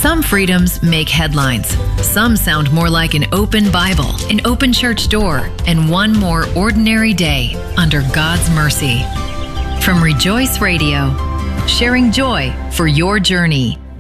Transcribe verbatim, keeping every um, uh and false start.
Some freedoms make headlines. Some sound more like an open Bible, an open church door, and one more ordinary day under God's mercy. From Rejoice Radio, sharing joy for your journey.